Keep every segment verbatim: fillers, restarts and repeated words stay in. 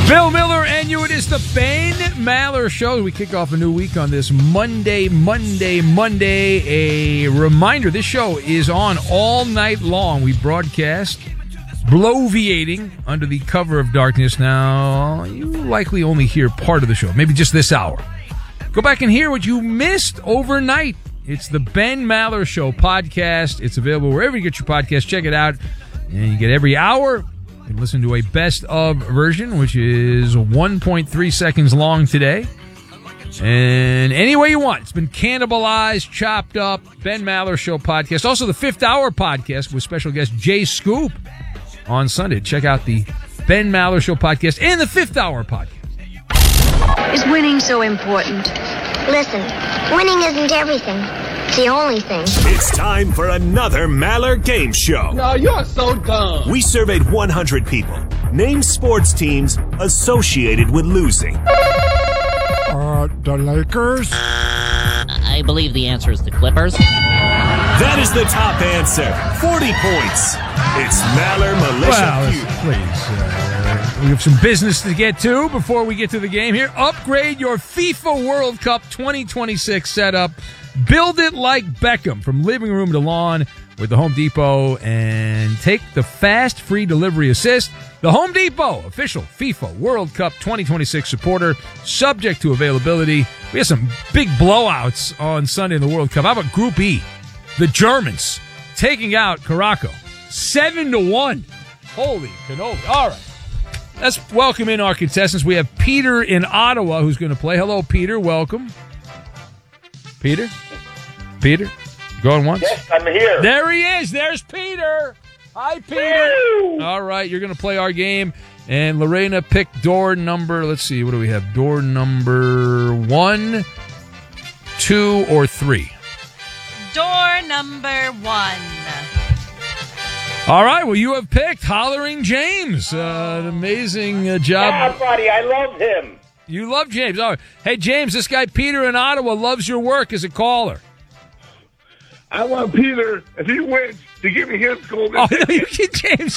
Bill Miller and you. It is the Ben Maller Show. We kick off a new week on this Monday, Monday, Monday. A reminder, this show is on all night long. We broadcast bloviating under the cover of darkness. Now, you likely only hear part of the show, maybe just this hour. Go back and hear what you missed overnight. It's the Ben Maller Show podcast. It's available wherever you get your podcast. Check it out. And you get every hour. You can listen to a best of version, which is one point three seconds long today. And any way you want. It's been cannibalized, chopped up. Ben Maller Show podcast. Also, the fifth hour podcast with special guest Jay Scoop on Sunday. Check out the Ben Maller Show podcast and the fifth hour podcast. Is winning so important? Listen, winning isn't everything. It's the only thing. It's time for another Maller Game Show. No, you're so dumb. We surveyed one hundred people. Name sports teams associated with losing. Uh, the Lakers? I believe the answer is the Clippers. That is the top answer. forty points. It's Maller Militia Well, Feud. please. Uh, we have some business to get to before we get to the game here. Upgrade your FIFA World Cup twenty twenty-six setup. Build it like Beckham from living room to lawn with the Home Depot and take the fast free delivery assist. The Home Depot, official FIFA World Cup twenty twenty-six supporter, subject to availability. We have some big blowouts on Sunday in the World Cup. How about Group E? The Germans taking out Caraco. Seven to one. Holy cannoli. All right. Let's welcome in our contestants. We have Peter in Ottawa who's going to play. Hello, Peter. Welcome. Peter? Peter? Going once? Yes, I'm here. There he is. There's Peter. Hi, Peter. Woo! All right. You're going to play our game. And Lorena picked door number, let's see, what do we have? Door number one, two, or three? Door number one. All right, well, you have picked Hollering James. Uh, an amazing uh, job. Yeah, buddy, I love him. You love James. All right. Hey, James, this guy Peter in Ottawa loves your work as a caller. I want Peter, if he wins, to give me his golden Oh, ticket. no, you can, James.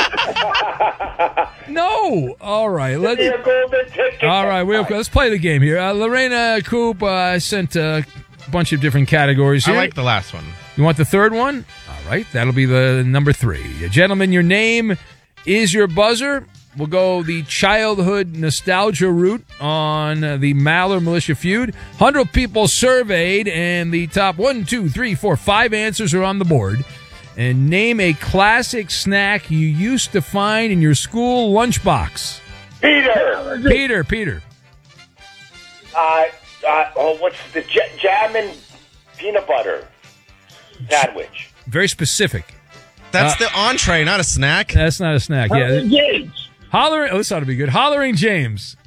No. All right. Let's, Give me a golden ticket. all right, we'll, let's play the game here. Uh, Lorena Coop, uh, I sent a bunch of different categories here. I like the last one. You want the third one? All right, that'll be the number three. Gentlemen, your name is your buzzer. We'll go the childhood nostalgia route on the Maller Militia Feud. one hundred people surveyed, and the top one, two, three, four, five answers are on the board. And name a classic snack you used to find in your school lunchbox. Peter. Peter, Peter. Uh, uh, oh, what's the j- jam and peanut butter sandwich? Very specific. That's Uh, the entree, not a snack. That's not a snack. Yeah. James. Hollering. Oh, this ought to be good. Hollering James.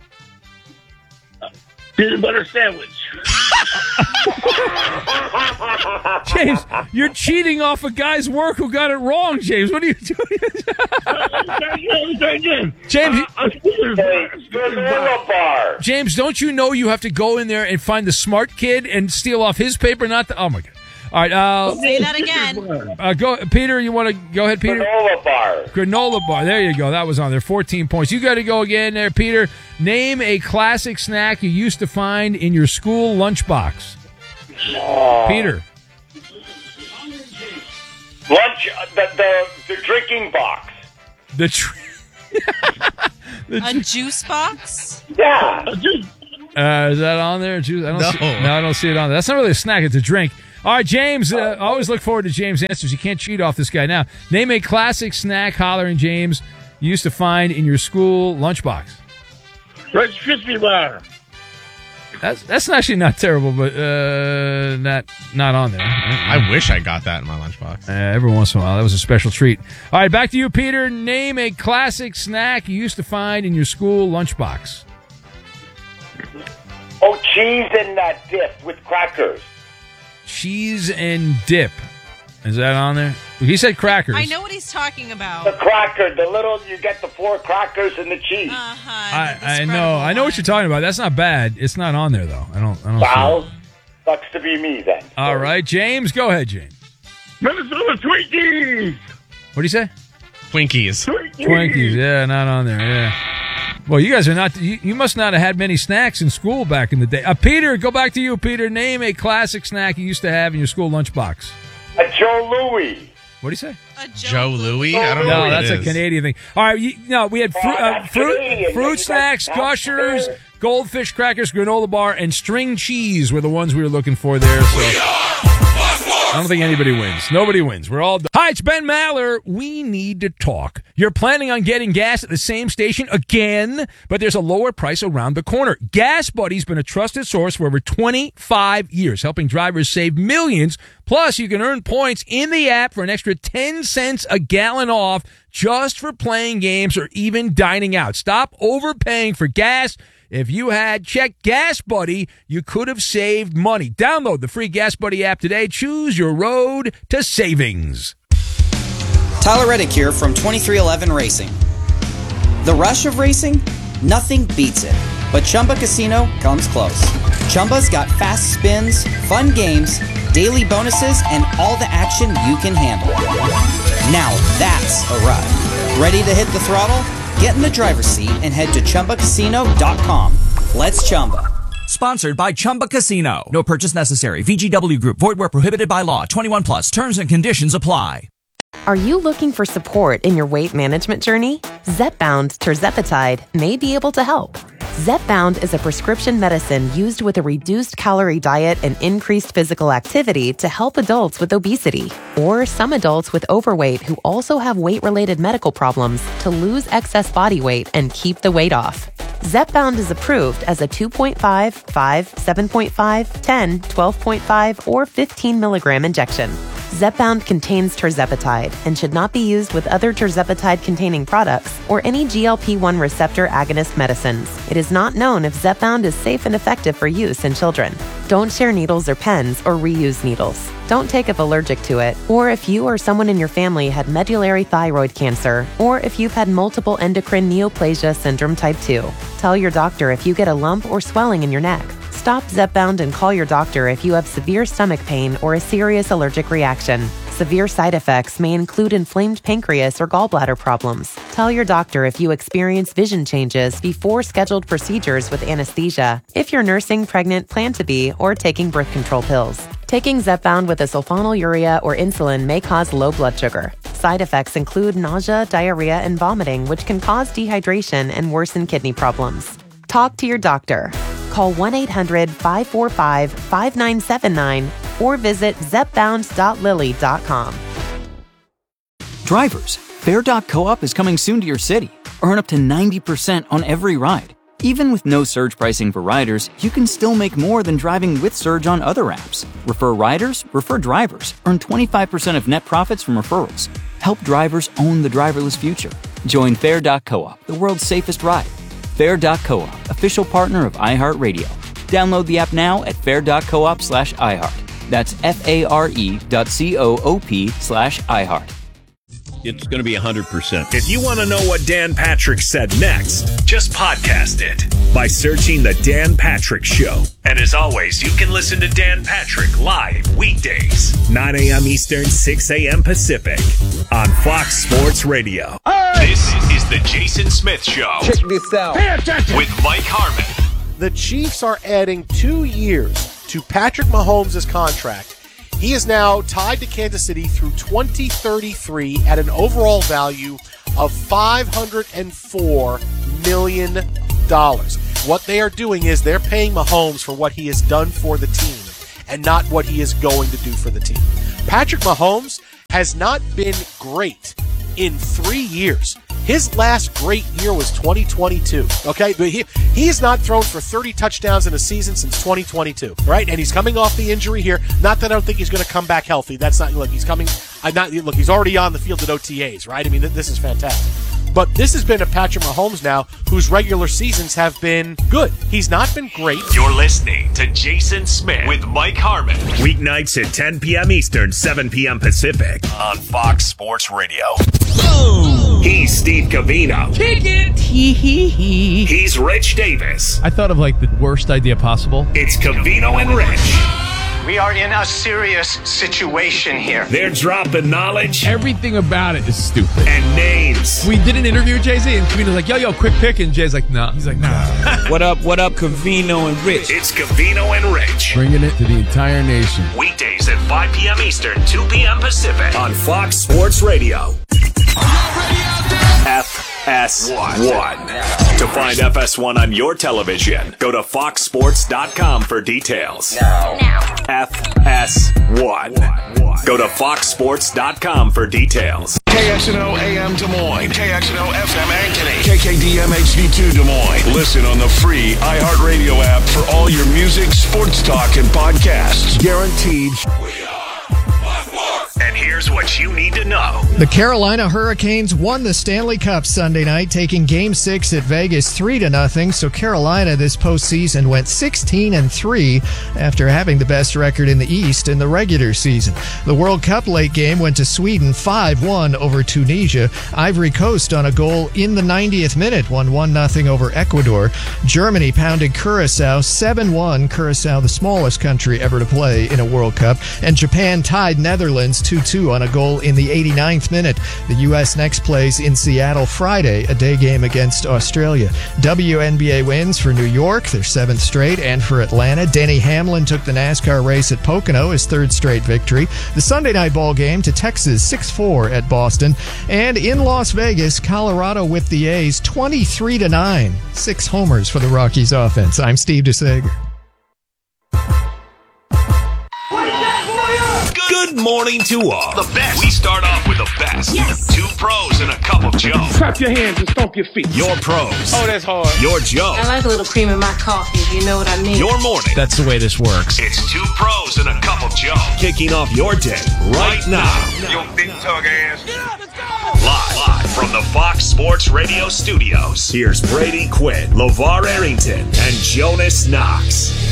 Peanut butter sandwich. James, you're cheating off a guy's work who got it wrong, James. What are you doing? James, you- Hey, granola bar. James, don't you know you have to go in there and find the smart kid and steal off his paper? Not the. Oh my God! All right, uh, Say that again. uh, go, Peter. You want to go ahead, Peter? Granola bar. Granola bar. There you go. That was on there. fourteen points. You got to go again there, Peter. Name a classic snack you used to find in your school lunchbox. Oh. Peter. Lunch, uh, the, the the drinking box. The. Tr- the A juice box? Yeah. Uh, is that on there? Juice? I don't No. See, no, I don't see it on there. That's not really a snack. It's a drink. All right, James. Uh, I always look forward to James' answers. You can't cheat off this guy now. Name a classic snack, Hollering James, you used to find in your school lunchbox. Rice Krispie bar. That's that's actually not terrible, but uh, not not on there. I wish I got that in my lunchbox. Uh, every once in a while, that was a special treat. All right, back to you, Peter. Name a classic snack you used to find in your school lunchbox. Oh, cheese and that dip with crackers. Cheese and dip. Is that on there? He said crackers. I know what he's talking about. The cracker, the little, you get the four crackers and the cheese. Uh-huh. I, the I know. spreadable I know what you're talking about. That's not bad. It's not on there though. I don't. I don't. see Wow. it. Sucks to be me then. All right, James. Go ahead, James. Minnesota Twinkies. What do you say? Twinkies. Twinkies. Twinkies. Yeah, not on there. Yeah. Well, you guys are not. You, you must not have had many snacks in school back in the day. Uh, Peter, go back to you, Peter. Name a classic snack you used to have in your school lunchbox. A Joe Louis. What do you say? A Joe Louis? I don't know No, what that's it a is. Canadian thing. All right, you, no, we had fruit, uh, that's fruit, Canadian. fruit That's snacks, like- Gushers, Goldfish crackers, granola bar, and string cheese were the ones we were looking for there. So I don't think anybody wins. Nobody wins. We're all done. Hi, it's Ben Maller. We need to talk. You're planning on getting gas at the same station again, but there's a lower price around the corner. Gas Buddy's been a trusted source for over twenty-five years, helping drivers save millions. Plus, you can earn points in the app for an extra ten cents a gallon off just for playing games or even dining out. Stop overpaying for gas. If you had checked Gas Buddy, you could have saved money. Download the free Gas Buddy app today. Choose your road to savings. Tyler Reddick here from twenty-three eleven Racing. The rush of racing? Nothing beats it. But Chumba Casino comes close. Chumba's got fast spins, fun games, daily bonuses, and all the action you can handle. Now that's a ride. Ready to hit the throttle? Get in the driver's seat and head to Chumba Casino dot com. Let's Chumba. Sponsored by Chumba Casino. No purchase necessary. V G W Group. Void where prohibited by law. twenty-one plus. Terms and conditions apply. Are you looking for support in your weight management journey? Zepbound Tirzepatide may be able to help. Zepbound is a prescription medicine used with a reduced calorie diet and increased physical activity to help adults with obesity or some adults with overweight who also have weight-related medical problems to lose excess body weight and keep the weight off. Zepbound is approved as a two point five, five, seven point five, ten, twelve point five, or fifteen milligram injection. Zepbound contains tirzepatide and should not be used with other tirzepatide-containing products or any G L P one receptor agonist medicines. It is not known if Zepbound is safe and effective for use in children. Don't share needles or pens or reuse needles. Don't take if allergic to it, or if you or someone in your family had medullary thyroid cancer, or if you've had multiple endocrine neoplasia syndrome type two. Tell your doctor if you get a lump or swelling in your neck. Stop Zepbound and call your doctor if you have severe stomach pain or a serious allergic reaction. Severe side effects may include inflamed pancreas or gallbladder problems. Tell your doctor if you experience vision changes before scheduled procedures with anesthesia, if you're nursing, pregnant, plan to be, or taking birth control pills. Taking Zepbound with a sulfonylurea or insulin may cause low blood sugar. Side effects include nausea, diarrhea, and vomiting, which can cause dehydration and worsen kidney problems. Talk to your doctor. Call one eight hundred, five four five, five nine seven nine or visit zepbound dot lilly dot com. Drivers, Fare dot coop is coming soon to your city. Earn up to ninety percent on every ride. Even with no surge pricing for riders, you can still make more than driving with Surge on other apps. Refer riders, refer drivers. Earn twenty-five percent of net profits from referrals. Help drivers own the driverless future. Join Fare dot coop, the world's safest ride. Fare dot coop, official partner of iHeartRadio. Download the app now at fare dot coop slash iHeart. That's F-A-R-E dot C-O-O-P slash iHeart. It's going to be one hundred percent. If you want to know what Dan Patrick said next, just podcast it by searching The Dan Patrick Show. And as always, you can listen to Dan Patrick live weekdays, nine a.m. Eastern, six a.m. Pacific on Fox Sports Radio. Hey! This is The Jason Smith Show. Check this out. Pay attention. With Mike Harmon. The Chiefs are adding two years to Patrick Mahomes' contract. He is now tied to Kansas City through twenty thirty-three at an overall value of five hundred four million dollars. What they are doing is they're paying Mahomes for what he has done for the team and not what he is going to do for the team. Patrick Mahomes has not been great in three years. His last great year was twenty twenty-two, okay? But he, he has not thrown for thirty touchdowns in a season since twenty twenty-two, right? And he's coming off the injury here. Not that I don't think he's going to come back healthy. That's not, look, he's coming, I'm not, look, he's already on the field at O T As, right? I mean, th- this is fantastic. But this has been a Patrick Mahomes now whose regular seasons have been good. He's not been great. You're listening to Jason Smith with Mike Harmon. Weeknights at ten p.m. Eastern, seven p.m. Pacific on Fox Sports Radio. Boom! He's Steve Covino. Kick it! Hee hee hee. He's Rich Davis. I thought of like the worst idea possible. It's Covino and Rich. We are in a serious situation here. They're dropping knowledge. Everything about it is stupid. And names. We did an interview with Jay-Z, and Cavino's like, yo, yo, quick pick. And Jay's like, nah. He's like, nah. What up, what up, Cavino and Rich? It's Cavino and Rich. Bringing it to the entire nation. Weekdays at five p.m. Eastern, two p.m. Pacific on Fox Sports Radio. F S one. To find F S one on your television, go to fox sports dot com for details. Now. F S one. Go to fox sports dot com for details. K X N O A M Des Moines, K X N O F M Ankeny, K K D M H D two Des Moines. Listen on the free iHeartRadio app for all your music, sports talk, and podcasts. Guaranteed. And here's what you need to know. The Carolina Hurricanes won the Stanley Cup Sunday night, taking Game Six at Vegas three to nothing. So Carolina this postseason went sixteen and three after having the best record in the East in the regular season. The World Cup late game went to Sweden five one over Tunisia. Ivory Coast on a goal in the ninetieth minute won one nothing over Ecuador. Germany pounded Curacao seven one. Curacao, the smallest country ever to play in a World Cup, and Japan tied Netherlands two two on a goal in the eighty-ninth minute. The U S next plays in Seattle Friday, a day game against Australia. W N B A wins for New York, their seventh straight, and for Atlanta. Denny Hamlin took the NASCAR race at Pocono, his third straight victory. The Sunday night ball game to Texas six four at Boston. And in Las Vegas, Colorado with the A's twenty-three to nine. Six homers for the Rockies offense. I'm Steve DeSager. Good morning to all. The best. We start off with the best. Yes. Two pros and a cup of Joe. Clap your hands and stomp your feet. Your pros. Oh, that's hard. Your Joe. I like a little cream in my coffee, if you know what I mean. Your morning. That's the way this works. It's two pros and a cup of Joe. Kicking off your day right now. Yo, big tug ass. Get up, let's go. Live, live from the Fox Sports Radio studios. Here's Brady Quinn, LeVar Arrington, and Jonas Knox.